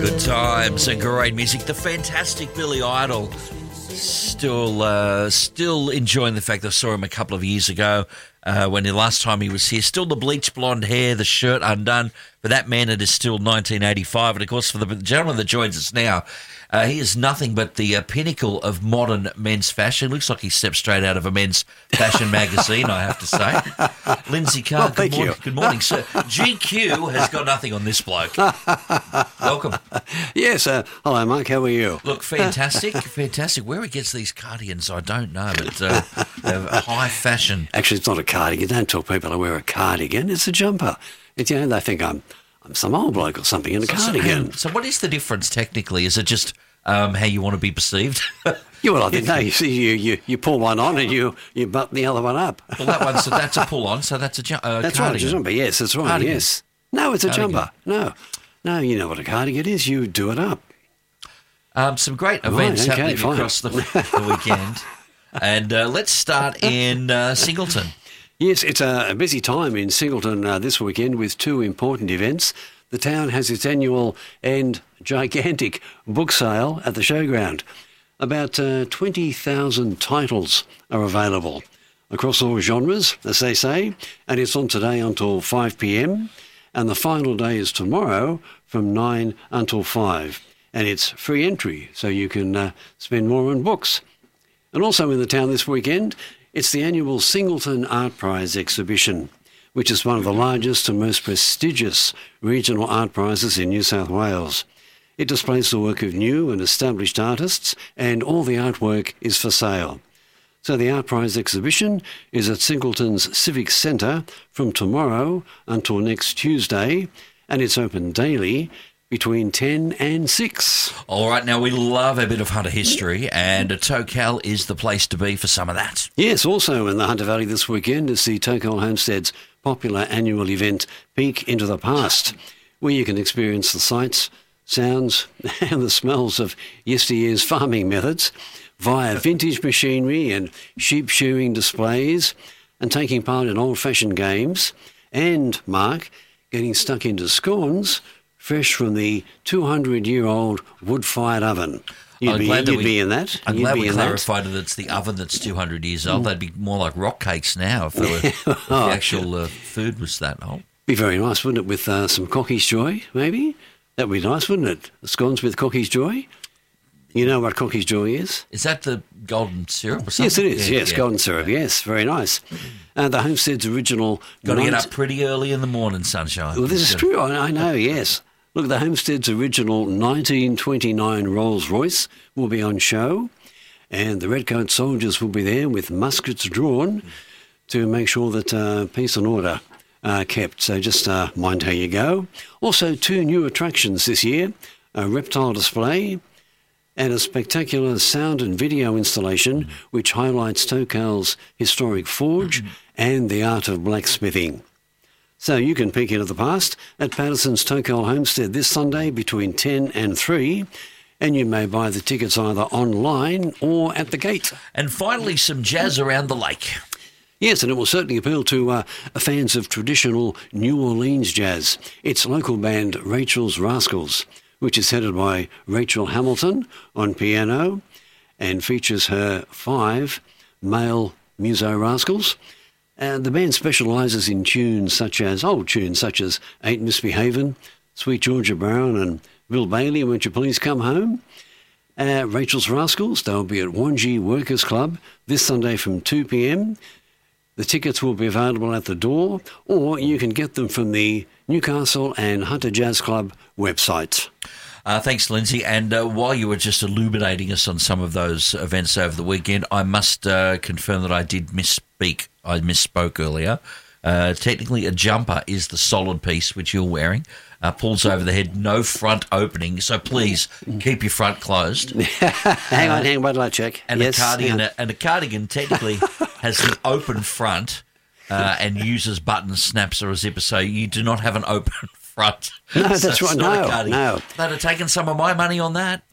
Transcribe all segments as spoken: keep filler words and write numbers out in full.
Good times and great music. The fantastic Billy Idol. Still, uh, still enjoying the fact that I saw him a couple of years ago uh, when the last time he was here. Still the bleach blonde hair, the shirt undone. For that man, it is still nineteen eighty-five. And, of course, for the gentleman that joins us now, uh, he is nothing but the uh, pinnacle of modern men's fashion. Looks like he stepped straight out of a men's fashion magazine, I have to say. Lindsay Carr, well, good thank morning. you. Good morning, sir. G Q has got nothing on this bloke. Welcome. Yes, uh, hello, Mike. How are you? Look, fantastic, fantastic. Where he gets these cardigans, I don't know, but uh, they're high fashion. Actually, it's not a cardigan. Don't tell people I wear a cardigan. It's a jumper. It's, you know, they think I'm I'm some old bloke or something in a So, cardigan. so, so what is the difference technically? Is it just um, how you want to be perceived? Yeah, well, I think no. You see, you, you, you pull one on and you, you button the other one up. Well, that one, so that's a pull on, so that's a ju- uh, That's cardigan. right, it's a jumper. Yes, that's right. Cardigan. Yes. No, it's a Cardigan. jumper. No, no. You know what a cardigan is. You do it up. Um, some great events Right, okay, happening fine. across the, the weekend. And uh, let's start in uh, Singleton. Yes, it's a, a busy time in Singleton uh, this weekend with two important events. The town has its annual and gigantic book sale at the showground. About uh, twenty thousand titles are available across all genres, as they say, and it's on today until five p.m. and the final day is tomorrow from nine until five. And it's free entry, so you can uh, spend more on books. And also in the town this weekend, it's the annual Singleton Art Prize exhibition, which is one of the largest and most prestigious regional art prizes in New South Wales. It displays the work of new and established artists, and all the artwork is for sale. So the Art Prize exhibition is at Singleton's Civic Centre from tomorrow until next Tuesday, and it's open daily between ten and six. All right, now we love a bit of Hunter history, and Tocal is the place to be for some of that. Yes, also in the Hunter Valley this weekend is the Tocal Homestead's popular annual event, Peek into the Past, where you can experience the sights, sounds and the smells of yesteryear's farming methods via vintage machinery and sheep shearing displays and taking part in old-fashioned games and, Mark, getting stuck into scones fresh from the two hundred year old wood-fired oven. You'd, I'm be, glad that you'd we- be in that. I'm You'd glad be we in that. clarified that it's the oven that's two hundred years old. They'd be more like rock cakes now if, they were, if the actual uh, food was that old. Be very nice, wouldn't it, with uh, some Cocky's Joy, maybe? That would be nice, wouldn't it? Scones with Cocky's Joy. You know what Cocky's Joy is? Is that the golden syrup or something? Yes, it is. Yeah, yes, yeah. golden syrup. Yes, very nice. Uh, the Homestead's original... Got to get night- up pretty early in the morning, sunshine. Well, this is Gotta- true. I, I know, yes. Look, the Homestead's original nineteen twenty-nine Rolls-Royce will be on show, and the Redcoat soldiers will be there with muskets drawn to make sure that uh, peace and order are kept. So just uh, mind how you go. Also, two new attractions this year, a reptile display and a spectacular sound and video installation which highlights Tocal's historic forge and the art of blacksmithing. So you can peek into the past at Patterson's Tocal Homestead this Sunday between ten and three, and you may buy the tickets either online or at the gate. And finally, some jazz around the lake. Yes, and it will certainly appeal to uh, fans of traditional New Orleans jazz. It's local band Rachel's Rascals, which is headed by Rachel Hamilton on piano and features her five male muso rascals. And the band specialises in tunes such as, old tunes such as Ain't Misbehavin', Sweet Georgia Brown and Bill Bailey, Won't You Please Come Home? Uh, Rachel's Rascals, they'll be at Wanji Workers Club this Sunday from two p.m. The tickets will be available at the door, or you can get them from the Newcastle and Hunter Jazz Club websites. Uh, thanks, Lindsay. And uh, while you were just illuminating us on some of those events over the weekend, I must uh, confirm that I did misspeak. I misspoke earlier. Uh, technically, a jumper is the solid piece which you're wearing. Uh, pulls over the head, no front opening. So please keep your front closed. hang on, hang on, wait till I check. And yes, a cardigan, hang on. and a cardigan technically has an open front uh, and uses button snaps or a zipper. So you do not have an open front. No, So that's it's right. not a No, cardigan. no. They'd have taken some of my money on that.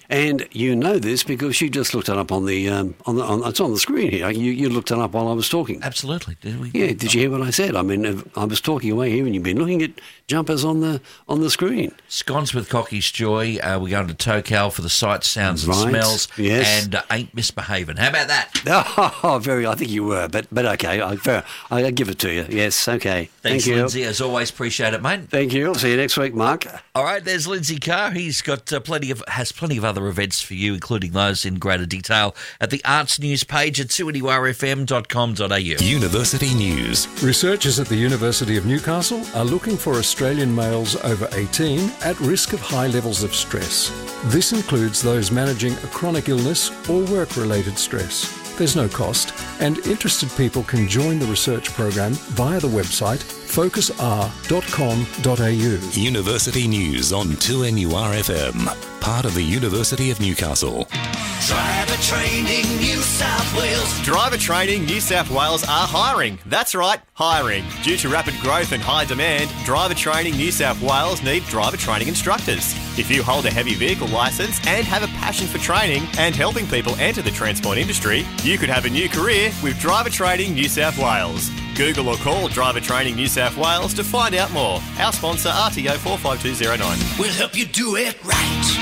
And you know this because you just looked it up on the, um, on the on, it's on the screen here. You, you looked it up while I was talking. Absolutely. Did we? Yeah, did you hear what I said? I mean, I was talking away here and you've been looking at jumpers on the on the screen. Scones with Cocky's Joy. Uh, we're going to Tocal for the sights, sounds and Right, smells. yes. And uh, Ain't Misbehaving. How about that? Oh, very, I think you were, but but okay, I, fair, I give it to you. Yes, okay. Thanks, Thank you. Lindsay. As always, appreciate it, mate. Thank you. I'll see you next week, Mark. All right, there's Lindsay Carr. He's got uh, plenty of has plenty of other events for you, including those in greater detail at the Arts News page at two N U R F M dot com dot A U. University News. Researchers at the University of Newcastle are looking for Australian males over eighteen at risk of high levels of stress. This includes those managing a chronic illness or work-related stress. There's no cost, and interested people can join the research program via the website focus r dot com dot A U. University News on two N U R F M, part of the University of Newcastle. Driver Training New South Wales. Driver Training New South Wales are hiring. That's right, hiring. Due to rapid growth and high demand, Driver Training New South Wales need driver training instructors. If you hold a heavy vehicle licence and have a passion for training and helping people enter the transport industry, you could have a new career with Driver Training New South Wales. Google or call Driver Training New South Wales to find out more. Our sponsor, R T O four five two zero nine. We'll help you do it right.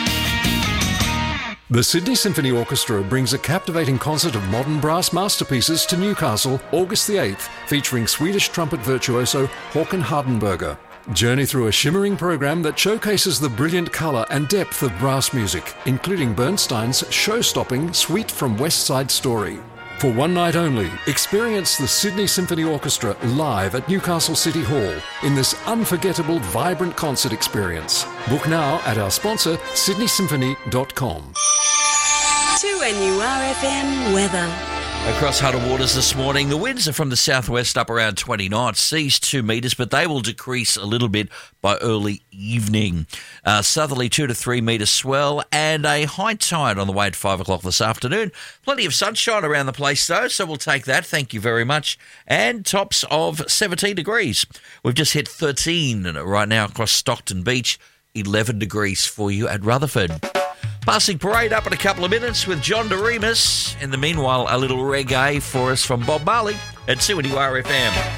The Sydney Symphony Orchestra brings a captivating concert of modern brass masterpieces to Newcastle August the eighth, featuring Swedish trumpet virtuoso Håkan Hardenberger. Journey through a shimmering program that showcases the brilliant colour and depth of brass music, including Bernstein's show-stopping Suite from West Side Story. For one night only, experience the Sydney Symphony Orchestra live at Newcastle City Hall in this unforgettable, vibrant concert experience. Book now at our sponsor, sydney symphony dot com. two N U R F M weather. Across Huddle Waters this morning, the winds are from the southwest up around twenty knots, seas two metres, but they will decrease a little bit by early evening. Uh, southerly two to three metre swell and a high tide on the way at five o'clock this afternoon. Plenty of sunshine around the place though, so we'll take that. Thank you very much. And tops of seventeen degrees. We've just hit thirteen right now across Stockton Beach, eleven degrees for you at Rutherford. Passing parade up in a couple of minutes with John DeRemus. In the meanwhile, a little reggae for us from Bob Marley at two N U R F M.